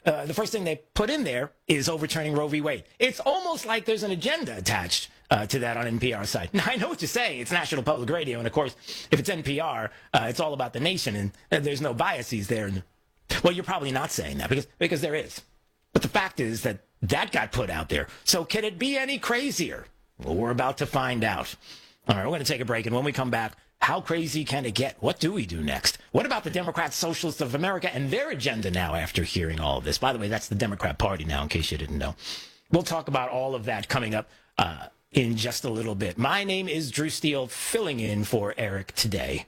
the first thing they put in there is overturning Roe v. Wade. It's almost like there's an agenda attached to that on NPR's side. Now, I know what you're saying. It's National Public Radio, and of course, if it's NPR, it's all about the nation, and there's no biases there. Well, you're probably not saying that because there is. But the fact is that got put out there. So can it be any crazier? Well, we're about to find out. All right, we're going to take a break, and when we come back, how crazy can it get? What do we do next? What about the Democrat Socialists of America and their agenda now after hearing all of this? By the way, that's the Democrat Party now, in case you didn't know. We'll talk about all of that coming up in just a little bit. My name is Drew Steele, filling in for Eric today.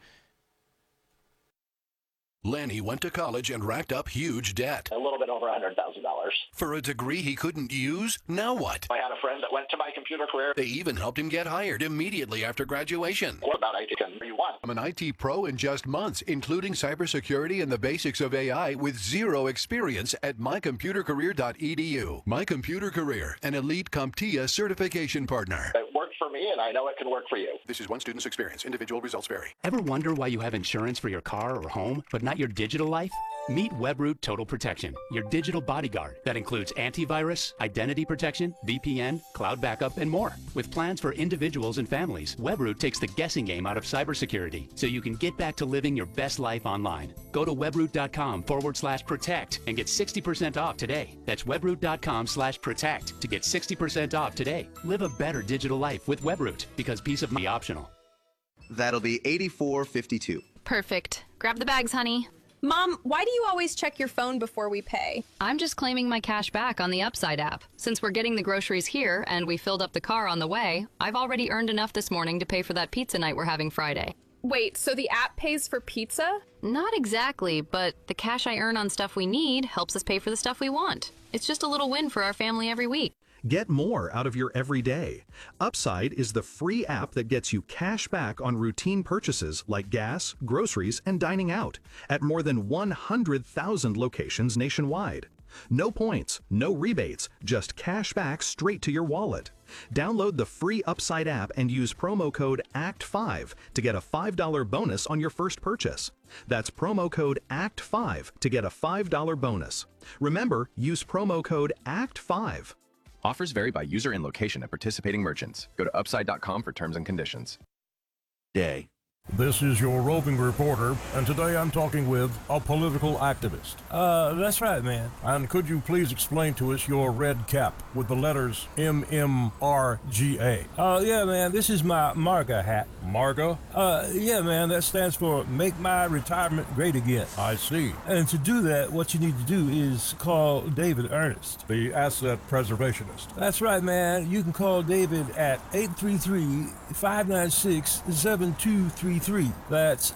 Lanny went to college and racked up huge debt. A little bit over $100,000. For a degree he couldn't use? Now what? I had a friend that went to my computer career. They even helped him get hired immediately after graduation. What about IT can you want? I'm an IT pro in just months, including cybersecurity and the basics of AI with zero experience at mycomputercareer.edu. My Computer Career, an elite CompTIA certification partner. It worked for me, and I know it can work for you. This is one student's experience. Individual results vary. Ever wonder why you have insurance for your car or home, but not your digital life? Meet Webroot Total Protection, your digital bodyguard that includes antivirus, identity protection, VPN, cloud backup, and more. With plans for individuals and families, Webroot takes the guessing game out of cybersecurity so you can get back to living your best life online. Go to webroot.com/protect and get 60% off today. That's webroot.com/protect to get 60% off today. Live a better digital life with Webroot because peace of mind is optional. That'll be $84.52. Perfect. Grab the bags, honey. Mom, why do you always check your phone before we pay? I'm just claiming my cash back on the Upside app. Since we're getting the groceries here and we filled up the car on the way, I've already earned enough this morning to pay for that pizza night we're having Friday. Wait, so the app pays for pizza? Not exactly, but the cash I earn on stuff we need helps us pay for the stuff we want. It's just a little win for our family every week. Get more out of your everyday. Upside is the free app that gets you cash back on routine purchases like gas, groceries, and dining out at more than 100,000 locations nationwide. No points, no rebates, just cash back straight to your wallet. Download the free Upside app and use promo code ACT5 to get a $5 bonus on your first purchase. That's promo code ACT5 to get a $5 bonus. Remember, use promo code ACT5. Offers vary by user and location at participating merchants. Go to upside.com for terms and conditions. Day. This is your roving reporter, and today I'm talking with a political activist. That's right, man. And could you please explain to us your red cap with the letters MMRGA? Yeah, man, this is my MARGA hat. MARGA? Yeah, man, that stands for Make My Retirement Great Again. I see. And to do that, what you need to do is call David Ernest, the asset preservationist. That's right, man. You can call David at 833-596-7233. That's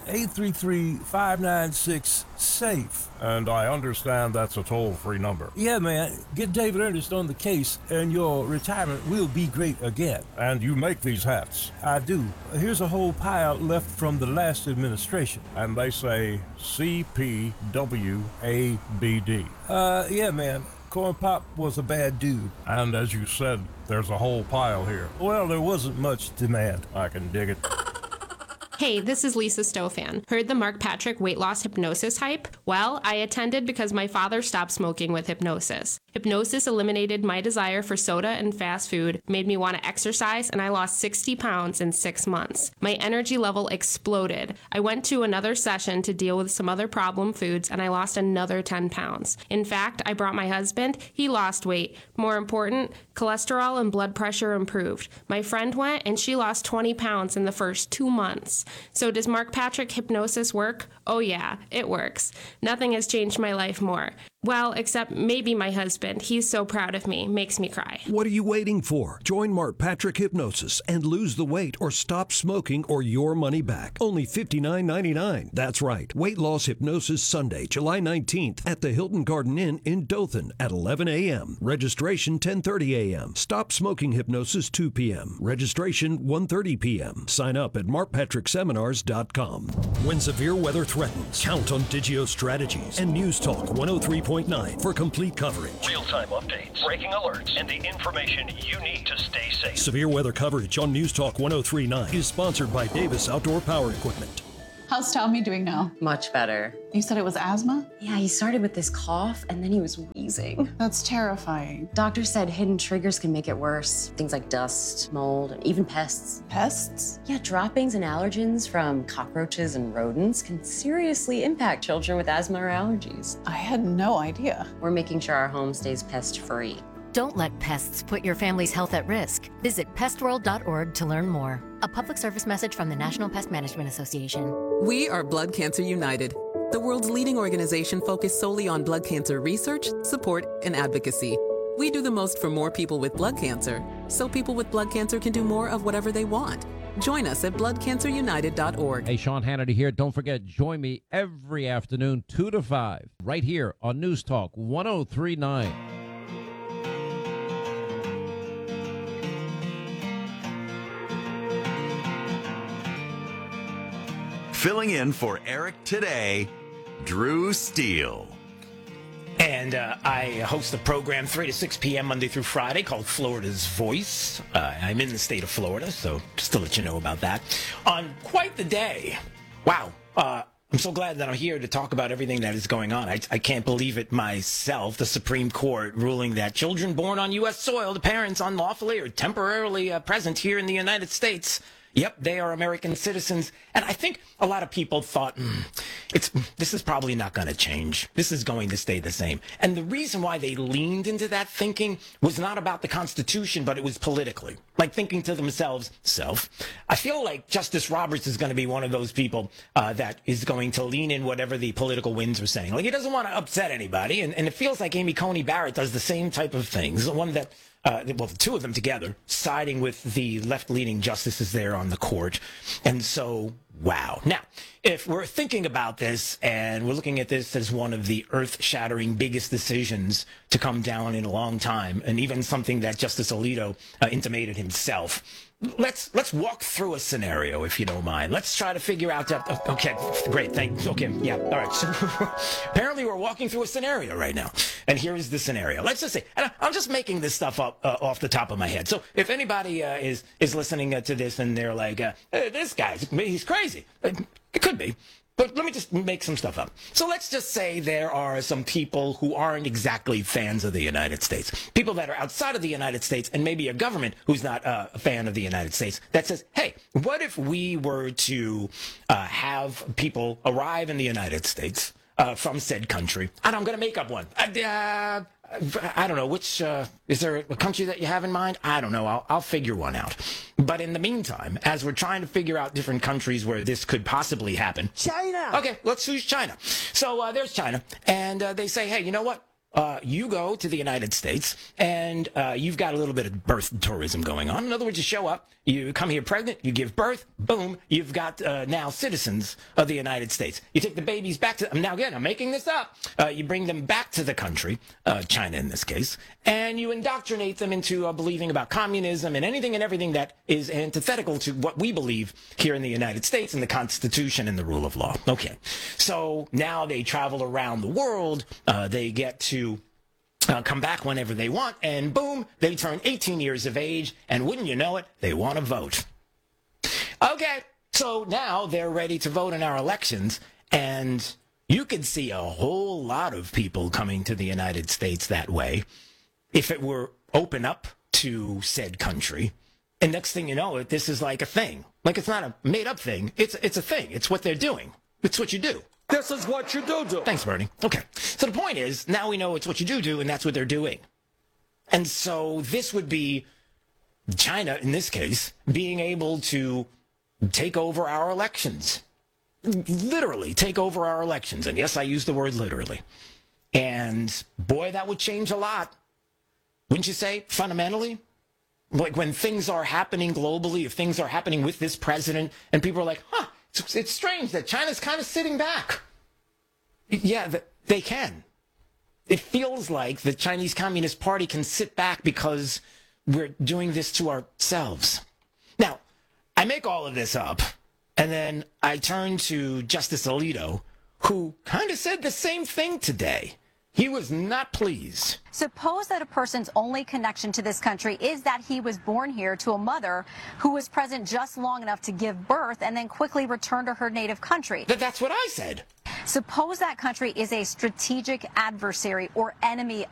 833-596-SAFE. And I understand that's a toll-free number. Yeah, man. Get David Ernest on the case, and your retirement will be great again. And you make these hats? I do. Here's a whole pile left from the last administration. And they say CPWABD. Yeah, man. Corn Pop was a bad dude. And as you said, there's a whole pile here. Well, there wasn't much demand. I can dig it. Hey, this is Lisa Stofan. Heard the Mark Patrick weight loss hypnosis hype? Well, I attended because my father stopped smoking with hypnosis. Hypnosis eliminated my desire for soda and fast food, made me want to exercise, and I lost 60 pounds in 6 months. My energy level exploded. I went to another session to deal with some other problem foods, and I lost another 10 pounds. In fact, I brought my husband. He lost weight. More important, cholesterol and blood pressure improved. My friend went, and she lost 20 pounds in the first 2 months. So does Mark Patrick hypnosis work? Oh yeah, it works. Nothing has changed my life more. Well, except maybe my husband. He's so proud of me. Makes me cry. What are you waiting for? Join Mark Patrick Hypnosis and lose the weight or stop smoking or your money back. Only $59.99. That's right. Weight Loss Hypnosis Sunday, July 19th at the Hilton Garden Inn in Dothan at 11 a.m. Registration 10:30 a.m. Stop Smoking Hypnosis 2 p.m. Registration 1:30 p.m. Sign up at markpatrickseminars.com. When severe weather threatens, count on Digio Strategies and News Talk 103.9 for complete coverage. Real-time updates, breaking alerts, and the information you need to stay safe. Severe weather coverage on News Talk 103.9 is sponsored by Davis Outdoor Power Equipment. How's Tommy doing now? Much better. You said it was asthma? Yeah, he started with this cough and then he was wheezing. That's terrifying. Doctor said hidden triggers can make it worse. Things like dust, mold, and even pests. Pests? Yeah, droppings and allergens from cockroaches and rodents can seriously impact children with asthma or allergies. I had no idea. We're making sure our home stays pest-free. Don't let pests put your family's health at risk. Visit pestworld.org to learn more. A public service message from the National Pest Management Association. We are Blood Cancer United, the world's leading organization focused solely on blood cancer research, support, and advocacy. We do the most for more people with blood cancer, so people with blood cancer can do more of whatever they want. Join us at bloodcancerunited.org. Hey, Sean Hannity here. Don't forget, join me every afternoon, 2 to 5, right here on News Talk 1039. Filling in for Eric today, Drew Steele. And I host a program 3 to 6 p.m. Monday through Friday called Florida's Voice. I'm in the state of Florida, so just to let you know about that. On quite the day, wow, I'm so glad that I'm here to talk about everything that is going on. I can't believe it myself. The Supreme Court ruling that children born on U.S. soil, the parents unlawfully or temporarily present here in the United States, yep, they are American citizens. And I think a lot of people thought, this is probably not going to change. This is going to stay the same. And the reason why they leaned into that thinking was not about the Constitution, but it was politically. Like thinking to themselves, I feel like Justice Roberts is going to be one of those people that is going to lean in whatever the political winds are saying. Like he doesn't want to upset anybody. And it feels like Amy Coney Barrett does the same type of things. The one that the two of them together, siding with the left-leaning justices there on the court. And so, wow. Now, if we're thinking about this and we're looking at this as one of the earth-shattering biggest decisions to come down in a long time, and even something that Justice Alito intimated himself, let's walk through a scenario, if you don't mind. Let's try to figure out that. Okay, great, thanks. Okay, yeah, all right. So apparently we're walking through a scenario right now. And here is the scenario. Let's just say, and I'm just making this stuff up off the top of my head. So if anybody is listening to this and they're like, this guy, he's crazy. It could be. But let me just make some stuff up. So let's just say there are some people who aren't exactly fans of the United States. People that are outside of the United States, and maybe a government who's not a fan of the United States, that says, hey, what if we were to have people arrive in the United States from said country? And I'm going to make up one. I don't know, which, is there a country that you have in mind? I don't know. I'll figure one out. But in the meantime, as we're trying to figure out different countries where this could possibly happen. China! Okay, let's choose China. So there's China. And they say, hey, you know what? You go to the United States and you've got a little bit of birth tourism going on. In other words, you show up, you come here pregnant, you give birth, boom, you've got now citizens of the United States. You take the babies back to, now again, I'm making this up. You bring them back to the country, China in this case, and you indoctrinate them into believing about communism and anything and everything that is antithetical to what we believe here in the United States and the Constitution and the rule of law. Okay, so now they travel around the world, they get to come back whenever they want, and boom, they turn 18 years of age, and wouldn't you know it, they want to vote. Okay, so now they're ready to vote in our elections, and you could see a whole lot of people coming to the United States that way if it were open up to said country. And next thing you know, this is like a thing. Like it's not a made-up thing. It's a thing. It's what they're doing. It's what you do. This is what you do. Thanks, Bernie. Okay. So the point is, now we know it's what you do, and that's what they're doing. And so this would be China, in this case, being able to take over our elections. Literally take over our elections. And yes, I use the word literally. And boy, that would change a lot. Wouldn't you say, fundamentally? Like when things are happening globally, if things are happening with this president, and people are like, it's strange that China's kind of sitting back. Yeah, they can. It feels like the Chinese Communist Party can sit back because we're doing this to ourselves. Now, I make all of this up, and then I turn to Justice Alito, who kind of said the same thing today. He was not pleased. Suppose that a person's only connection to this country is that he was born here to a mother who was present just long enough to give birth and then quickly return to her native country. That's what I said. Suppose that country is a strategic adversary or enemy